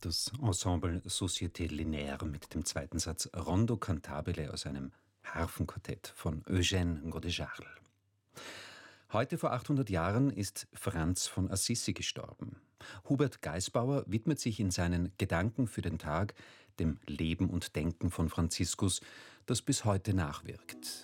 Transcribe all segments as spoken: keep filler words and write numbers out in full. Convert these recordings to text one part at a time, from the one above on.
Das Ensemble Société Linéaire mit dem zweiten Satz Rondo Cantabile aus einem Harfenquartett von Eugène Godejarl. Heute vor achthundert Jahren ist Franz von Assisi gestorben. Hubert Gaisbauer widmet sich in seinen Gedanken für den Tag dem Leben und Denken von Franziskus, das bis heute nachwirkt.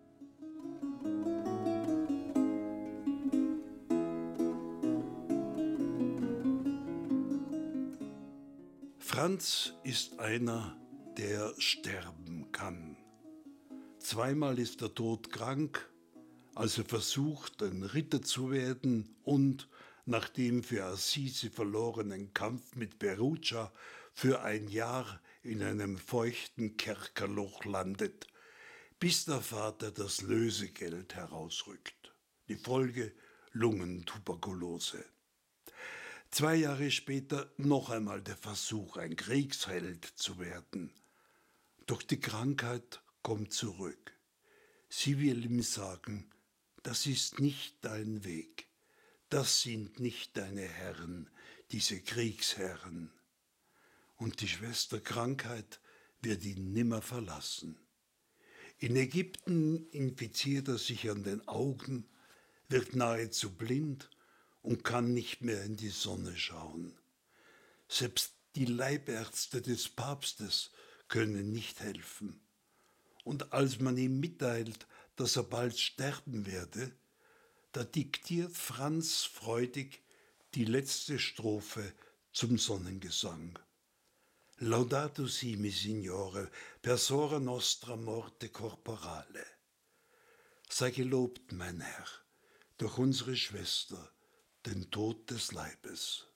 Franz ist einer, der sterben kann. Zweimal ist er todkrank, als er versucht, ein Ritter zu werden und, nach dem für Assisi verlorenen Kampf mit Perugia, für ein Jahr in einem feuchten Kerkerloch landet, bis der Vater das Lösegeld herausrückt. Die Folge: Lungentuberkulose. Zwei Jahre später noch einmal der Versuch, ein Kriegsheld zu werden. Doch die Krankheit kommt zurück. Sie will ihm sagen: Das ist nicht dein Weg. Das sind nicht deine Herren, diese Kriegsherren. Und die Schwester Krankheit wird ihn nimmer verlassen. In Ägypten infiziert er sich an den Augen, wird nahezu blind und kann nicht mehr in die Sonne schauen. Selbst die Leibärzte des Papstes können nicht helfen. Und als man ihm mitteilt, dass er bald sterben werde, da diktiert Franz freudig die letzte Strophe zum Sonnengesang. Laudato si, mi Signore, per sora nostra morte corporale. Sei gelobt, mein Herr, durch unsere Schwester, den Tod des Leibes.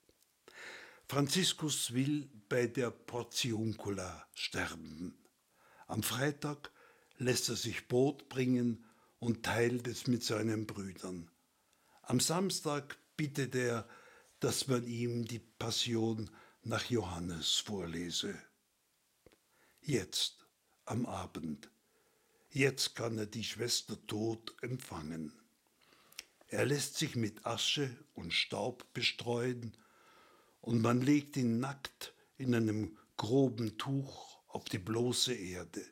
Franziskus will bei der Portiuncula sterben. Am Freitag lässt er sich Brot bringen und teilt es mit seinen Brüdern. Am Samstag bittet er, dass man ihm die Passion nach Johannes vorlese. Jetzt, am Abend, jetzt kann er die Schwester tot empfangen. Er lässt sich mit Asche und Staub bestreuen und man legt ihn nackt in einem groben Tuch auf die bloße Erde.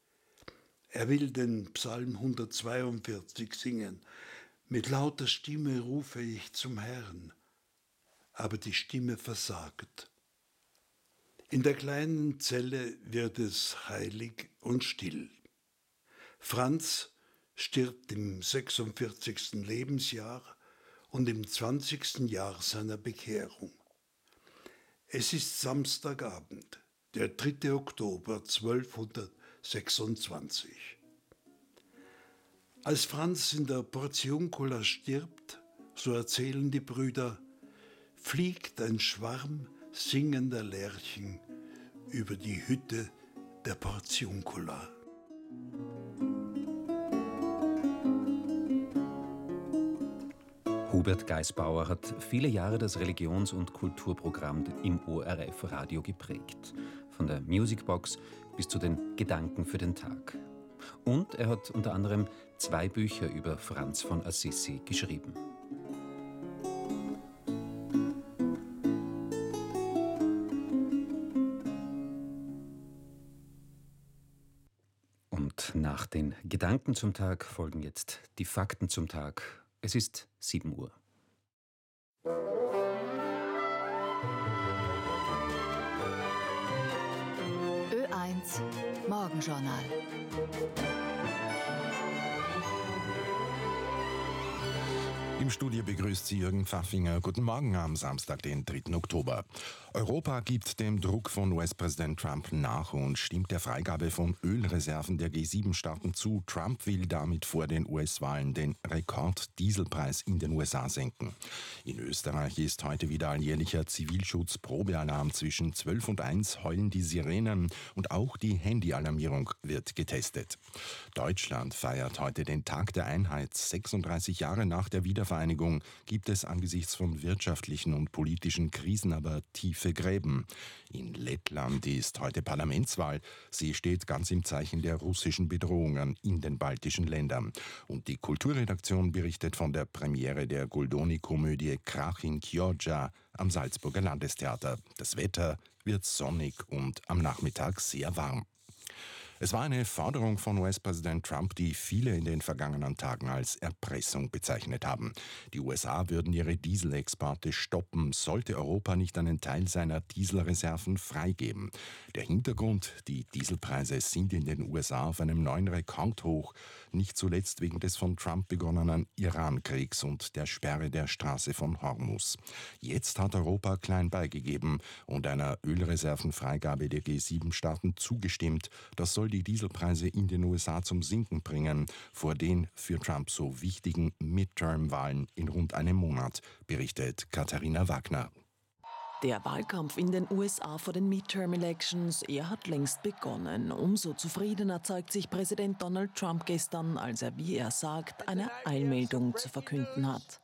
Er will den Psalm hundertzweiundvierzig singen. Mit lauter Stimme rufe ich zum Herrn, aber die Stimme versagt. In der kleinen Zelle wird es heilig und still. Franz stirbt im sechsundvierzigsten Lebensjahr und im zwanzigsten Jahr seiner Bekehrung. Es ist Samstagabend, der dritte Oktober zwölfhundertsechsundzwanzig. Als Franz in der Portiuncula stirbt, so erzählen die Brüder, fliegt ein Schwarm singender Lerchen über die Hütte der Portiuncula. Hubert Gaisbauer hat viele Jahre das Religions- und Kulturprogramm im O R F-Radio geprägt. Von der Musicbox bis zu den Gedanken für den Tag. Und er hat unter anderem zwei Bücher über Franz von Assisi geschrieben. Und nach den Gedanken zum Tag folgen jetzt die Fakten zum Tag. Es ist sieben Uhr. Ö eins Morgenjournal. Im Studio begrüßt Sie Jürgen Pfaffinger. Guten Morgen am Samstag, den dritten Oktober. Europa gibt dem Druck von U S-Präsident Trump nach und stimmt der Freigabe von Ölreserven der G sieben Staaten zu. Trump will damit vor den U S-Wahlen den Rekord-Dieselpreis in den U S A senken. In Österreich ist heute wieder alljährlicher Zivilschutz-Probealarm. Zwischen zwölf und eins heulen die Sirenen und auch die Handyalarmierung wird getestet. Deutschland feiert heute den Tag der Einheit, sechsunddreißig Jahre nach der Wiedervereinigung Wiedervereinigung gibt es angesichts von wirtschaftlichen und politischen Krisen aber tiefe Gräben. In Lettland ist heute Parlamentswahl. Sie steht ganz im Zeichen der russischen Bedrohungen in den baltischen Ländern. Und die Kulturredaktion berichtet von der Premiere der Goldoni-Komödie Krach in Chioggia am Salzburger Landestheater. Das Wetter wird sonnig und am Nachmittag sehr warm. Es war eine Forderung von U S-Präsident Trump, die viele in den vergangenen Tagen als Erpressung bezeichnet haben. Die U S A würden ihre Dieselexporte stoppen, sollte Europa nicht einen Teil seiner Dieselreserven freigeben. Der Hintergrund: Die Dieselpreise sind in den U S A auf einem neuen Rekordhoch, nicht zuletzt wegen des von Trump begonnenen Iran-Kriegs und der Sperre der Straße von Hormuz. Jetzt hat Europa klein beigegeben und einer Ölreservenfreigabe der G sieben Staaten zugestimmt. Das soll die Dieselpreise in den U S A zum Sinken bringen, vor den für Trump so wichtigen Midterm-Wahlen in rund einem Monat, berichtet Katharina Wagner. Der Wahlkampf in den U S A vor den Midterm-Elections, er hat längst begonnen. Umso zufriedener zeigt sich Präsident Donald Trump gestern, als er, wie er sagt, eine Eilmeldung zu verkünden hat.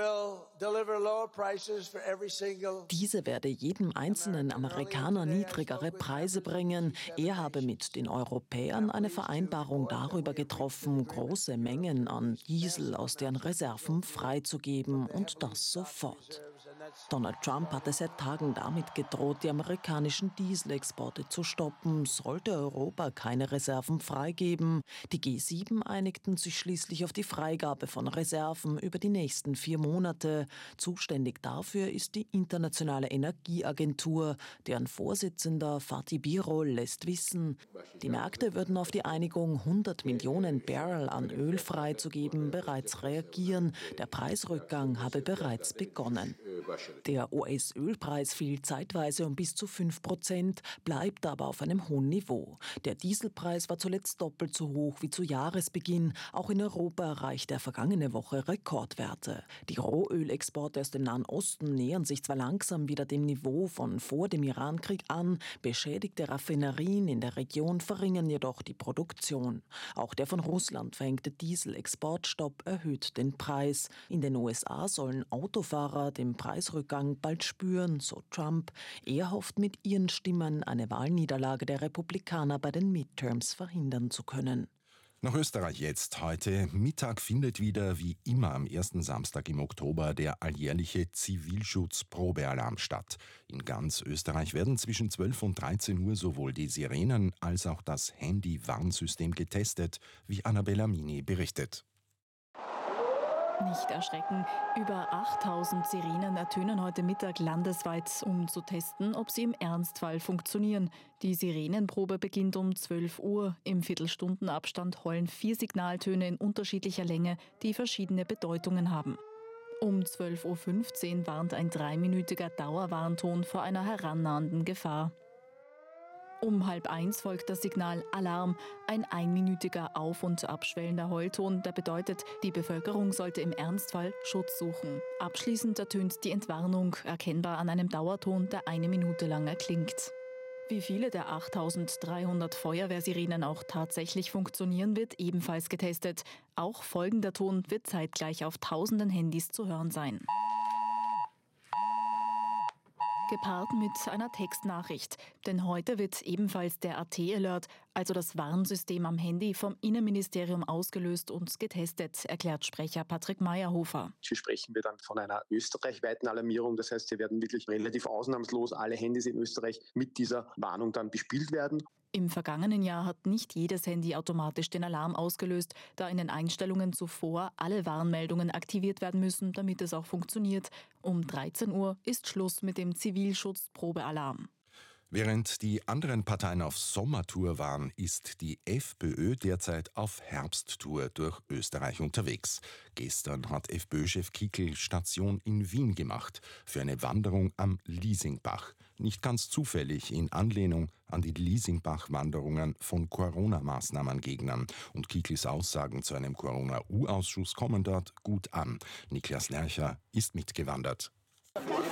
Diese werde jedem einzelnen Amerikaner niedrigere Preise bringen. Er habe mit den Europäern eine Vereinbarung darüber getroffen, große Mengen an Diesel aus deren Reserven freizugeben, und das sofort. Donald Trump hatte seit Tagen damit gedroht, die amerikanischen Dieselexporte zu stoppen, sollte Europa keine Reserven freigeben. Die G sieben einigten sich schließlich auf die Freigabe von Reserven über die nächsten vier Monate. Zuständig dafür ist die Internationale Energieagentur, deren Vorsitzender Fatih Birol lässt wissen, die Märkte würden auf die Einigung, hundert Millionen Barrel an Öl freizugeben, bereits reagieren. Der Preisrückgang habe bereits begonnen. Der U S-Ölpreis fiel zeitweise um bis zu fünf Prozent, bleibt aber auf einem hohen Niveau. Der Dieselpreis war zuletzt doppelt so hoch wie zu Jahresbeginn. Auch in Europa erreichte er vergangene Woche Rekordwerte. Die Rohölexporte aus dem Nahen Osten nähern sich zwar langsam wieder dem Niveau von vor dem Irankrieg an, beschädigte Raffinerien in der Region verringern jedoch die Produktion. Auch der von Russland verhängte Dieselexportstopp erhöht den Preis. In den U S A sollen Autofahrer den Preisrückgang bald spüren, so Trump. Er hofft, mit ihren Stimmen eine Wahlniederlage der Republikaner bei den Midterms verhindern zu können. Nach Österreich jetzt. Heute Mittag findet wieder wie immer am ersten Samstag im Oktober der alljährliche Zivilschutz-Probealarm statt. In ganz Österreich werden zwischen zwölf und dreizehn Uhr sowohl die Sirenen als auch das Handy-Warnsystem getestet, wie Annabella Mini berichtet. Nicht erschrecken, über achttausend Sirenen ertönen heute Mittag landesweit, um zu testen, ob sie im Ernstfall funktionieren. Die Sirenenprobe beginnt um zwölf Uhr. Im Viertelstundenabstand heulen vier Signaltöne in unterschiedlicher Länge, die verschiedene Bedeutungen haben. Um zwölf Uhr fünfzehn warnt ein dreiminütiger Dauerwarnton vor einer herannahenden Gefahr. Um halb eins folgt das Signal Alarm, ein einminütiger auf- und abschwellender Heulton, der bedeutet, die Bevölkerung sollte im Ernstfall Schutz suchen. Abschließend ertönt die Entwarnung, erkennbar an einem Dauerton, der eine Minute lang erklingt. Wie viele der achttausenddreihundert Feuerwehrsirenen auch tatsächlich funktionieren, wird ebenfalls getestet. Auch folgender Ton wird zeitgleich auf tausenden Handys zu hören sein. Gepaart mit einer Textnachricht. Denn heute wird ebenfalls der A T-Alert, also das Warnsystem am Handy, vom Innenministerium ausgelöst und getestet, erklärt Sprecher Patrick Mayerhofer. Hier sprechen wir dann von einer österreichweiten Alarmierung. Das heißt, hier werden wirklich relativ ausnahmslos alle Handys in Österreich mit dieser Warnung dann bespielt werden. Im vergangenen Jahr hat nicht jedes Handy automatisch den Alarm ausgelöst, da in den Einstellungen zuvor alle Warnmeldungen aktiviert werden müssen, damit es auch funktioniert. Um dreizehn Uhr ist Schluss mit dem Zivilschutz-Probealarm. Während die anderen Parteien auf Sommertour waren, ist die FPÖ derzeit auf Herbsttour durch Österreich unterwegs. Gestern hat FPÖ-Chef Kickl Station in Wien gemacht für eine Wanderung am Liesingbach. Nicht ganz zufällig in Anlehnung an die Liesingbach-Wanderungen von Corona-Maßnahmengegnern. Und Kickls Aussagen zu einem Corona-U-Ausschuss kommen dort gut an. Niklas Lercher ist mitgewandert.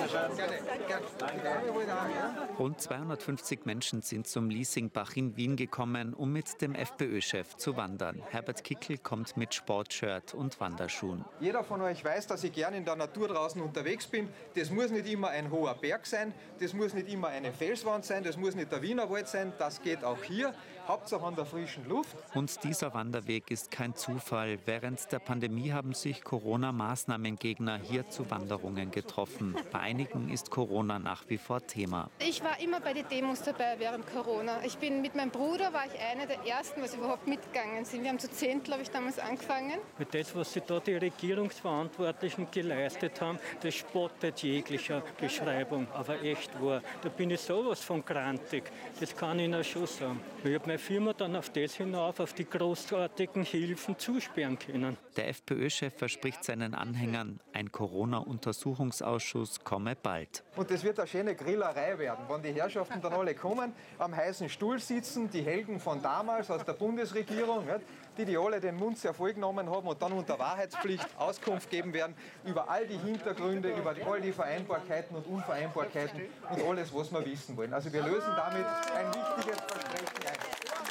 Rund zweihundertfünfzig Menschen sind zum Liesingbach in Wien gekommen, um mit dem FPÖ-Chef zu wandern. Herbert Kickl kommt mit Sportshirt und Wanderschuhen. Jeder von euch weiß, dass ich gerne in der Natur draußen unterwegs bin. Das muss nicht immer ein hoher Berg sein, das muss nicht immer eine Felswand sein, das muss nicht der Wienerwald sein, das geht auch hier. Hauptsache an der frischen Luft. Und dieser Wanderweg ist kein Zufall. Während der Pandemie haben sich Corona-Maßnahmengegner hier zu Wanderungen getroffen. Bei einigen ist Corona nach wie vor Thema. Ich war immer bei den Demos dabei während Corona. Ich bin mit meinem Bruder, war ich eine der ersten, was überhaupt mitgegangen sind. Wir haben zu zehn, glaube ich, damals angefangen. Mit das, was sich da die Regierungsverantwortlichen geleistet haben, das spottet jeglicher Beschreibung. Aber echt wahr, da bin ich sowas von grantig. Das kann ich Ihnen schon sagen. Ich habe meine Firma dann auf das hinauf, auf die großartigen Hilfen zusperren können. Der FPÖ-Chef verspricht seinen Anhängern, ein Corona-Untersuchungsausschuss komme bald. Und das wird eine schöne Grillerei werden, wenn die Herrschaften dann alle kommen, am heißen Stuhl sitzen, die Helden von damals aus der Bundesregierung, die die alle den Mund sehr voll genommen haben und dann unter Wahrheitspflicht Auskunft geben werden über all die Hintergründe, über all die Vereinbarkeiten und Unvereinbarkeiten und alles, was wir wissen wollen. Also wir lösen damit ein wichtiges Versprechen ein.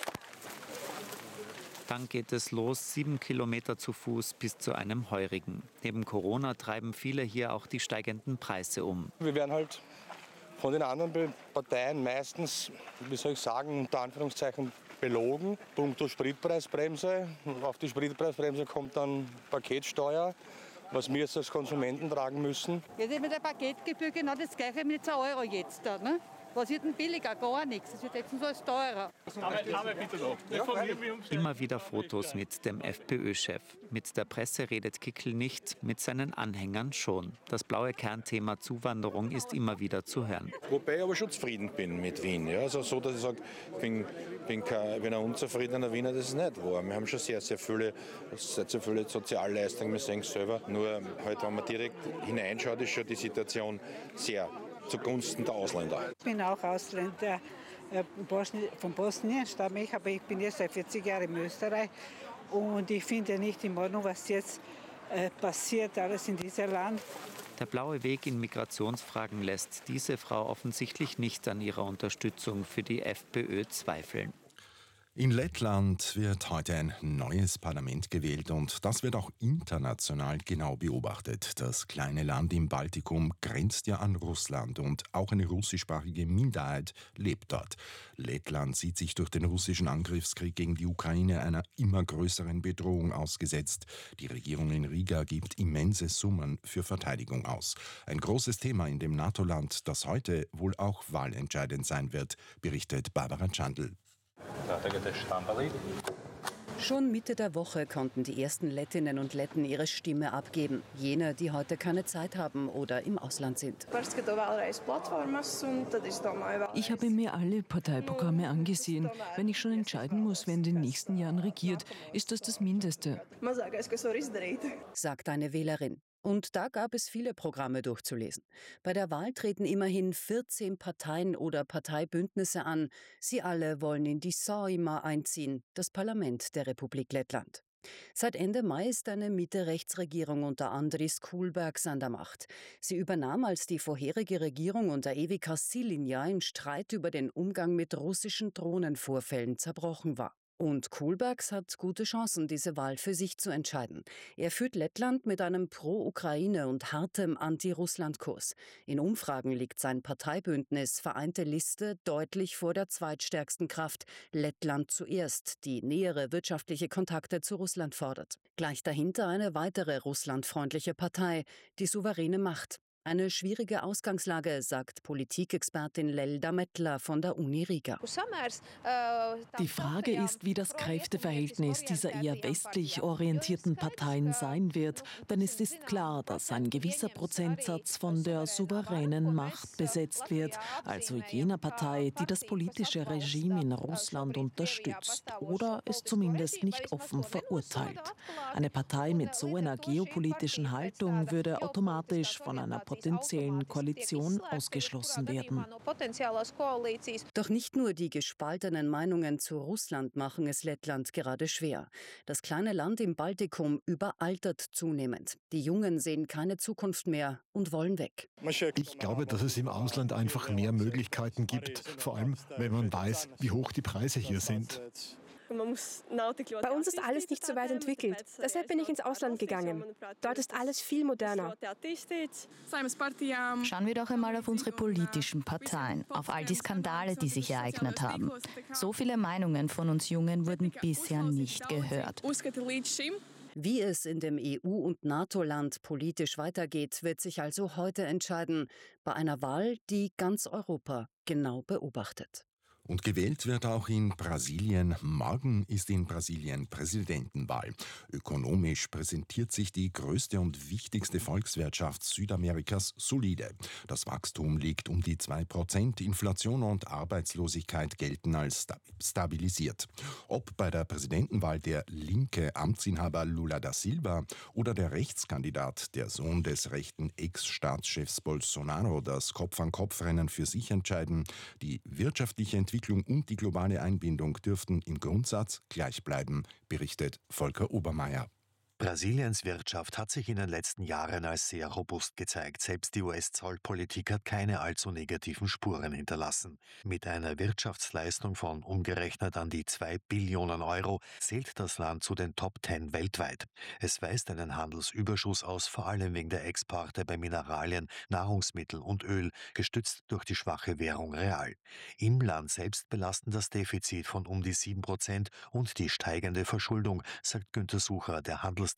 Dann geht es los, sieben Kilometer zu Fuß bis zu einem Heurigen. Neben Corona treiben viele hier auch die steigenden Preise um. Wir werden halt von den anderen Parteien meistens, wie soll ich sagen, unter Anführungszeichen belogen. Punkto Spritpreisbremse. Auf die Spritpreisbremse kommt dann Paketsteuer, was wir jetzt als Konsumenten tragen müssen. Ja, das mit der Paketgebühr genau das Gleiche mit zwei Euro jetzt. Da, ne? Was wird denn billiger? Gar nichts. Es wird jetzt so als teurer. Immer wieder Fotos mit dem FPÖ-Chef. Mit der Presse redet Kickl nicht, mit seinen Anhängern schon. Das blaue Kernthema Zuwanderung ist immer wieder zu hören. Wobei ich aber schon zufrieden bin mit Wien. Ja, also so, dass ich sage, ich bin, bin, kein, bin ein unzufriedener Wiener, das ist nicht wahr. Wir haben schon sehr, sehr viele, sehr, sehr viele Sozialleistungen, wir sehen es selber. Nur, halt, wenn man direkt hineinschaut, ist schon die Situation sehr zugunsten der Ausländer. Ich bin auch Ausländer, von Bosnien stamme ich, aber ich bin jetzt seit vierzig Jahren in Österreich und ich finde nicht in Ordnung, was jetzt passiert, alles in diesem Land. Der blaue Weg in Migrationsfragen lässt diese Frau offensichtlich nicht an ihrer Unterstützung für die FPÖ zweifeln. In Lettland wird heute ein neues Parlament gewählt und das wird auch international genau beobachtet. Das kleine Land im Baltikum grenzt ja an Russland und auch eine russischsprachige Minderheit lebt dort. Lettland sieht sich durch den russischen Angriffskrieg gegen die Ukraine einer immer größeren Bedrohung ausgesetzt. Die Regierung in Riga gibt immense Summen für Verteidigung aus. Ein großes Thema in dem NATO-Land, das heute wohl auch wahlentscheidend sein wird, berichtet Barbara Chandl. Schon Mitte der Woche konnten die ersten Lettinnen und Letten ihre Stimme abgeben. Jene, die heute keine Zeit haben oder im Ausland sind. Ich habe mir alle Parteiprogramme angesehen. Wenn ich schon entscheiden muss, wer in den nächsten Jahren regiert, ist das das Mindeste, sagt eine Wählerin. Und da gab es viele Programme durchzulesen. Bei der Wahl treten immerhin vierzehn Parteien oder Parteibündnisse an. Sie alle wollen in die Saaima einziehen, das Parlament der Republik Lettland. Seit Ende Mai ist eine Mitte-Rechts-Regierung unter Andris Kulbergs an der Macht. Sie übernahm, als die vorherige Regierung unter Evika Silinja im Streit über den Umgang mit russischen Drohnenvorfällen zerbrochen war. Und Kulbergs hat gute Chancen, diese Wahl für sich zu entscheiden. Er führt Lettland mit einem Pro-Ukraine- und hartem Anti-Russland-Kurs. In Umfragen liegt sein Parteibündnis Vereinte Liste deutlich vor der zweitstärksten Kraft, Lettland zuerst, die nähere wirtschaftliche Kontakte zu Russland fordert. Gleich dahinter eine weitere russlandfreundliche Partei, die Souveräne Macht. Eine schwierige Ausgangslage, sagt Politikexpertin Lelda Mettler von der Uni Riga. Die Frage ist, wie das Kräfteverhältnis dieser eher westlich orientierten Parteien sein wird. Denn es ist klar, dass ein gewisser Prozentsatz von der souveränen Macht besetzt wird, also jener Partei, die das politische Regime in Russland unterstützt oder es zumindest nicht offen verurteilt. Eine Partei mit so einer geopolitischen Haltung würde automatisch von einer potenziellen Koalition ausgeschlossen werden. Doch nicht nur die gespaltenen Meinungen zu Russland machen es Lettland gerade schwer. Das kleine Land im Baltikum überaltert zunehmend. Die Jungen sehen keine Zukunft mehr und wollen weg. Ich glaube, dass es im Ausland einfach mehr Möglichkeiten gibt, vor allem wenn man weiß, wie hoch die Preise hier sind. Bei uns ist alles nicht so weit entwickelt. Deshalb bin ich ins Ausland gegangen. Dort ist alles viel moderner. Schauen wir doch einmal auf unsere politischen Parteien, auf all die Skandale, die sich ereignet haben. So viele Meinungen von uns Jungen wurden bisher nicht gehört. Wie es in dem E U- und NATO-Land politisch weitergeht, wird sich also heute entscheiden, bei einer Wahl, die ganz Europa genau beobachtet. Und gewählt wird auch in Brasilien. Morgen ist in Brasilien Präsidentenwahl. Ökonomisch präsentiert sich die größte und wichtigste Volkswirtschaft Südamerikas solide. Das Wachstum liegt um die zwei Prozent. Inflation und Arbeitslosigkeit gelten als stabilisiert. Ob bei der Präsidentenwahl der linke Amtsinhaber Lula da Silva oder der Rechtskandidat, der Sohn des rechten Ex-Staatschefs Bolsonaro, das Kopf-an-Kopf-Rennen für sich entscheiden, die wirtschaftliche Entwicklung Entwicklung und die globale Einbindung dürften im Grundsatz gleich bleiben, berichtet Volker Obermeier. Brasiliens Wirtschaft hat sich in den letzten Jahren als sehr robust gezeigt. Selbst die U S-Zollpolitik hat keine allzu negativen Spuren hinterlassen. Mit einer Wirtschaftsleistung von umgerechnet an die zwei Billionen Euro zählt das Land zu den Top Ten weltweit. Es weist einen Handelsüberschuss aus, vor allem wegen der Exporte bei Mineralien, Nahrungsmittel und Öl, gestützt durch die schwache Währung Real. Im Land selbst belasten das Defizit von um die sieben Prozent und die steigende Verschuldung, sagt Günter Sucher, der Handels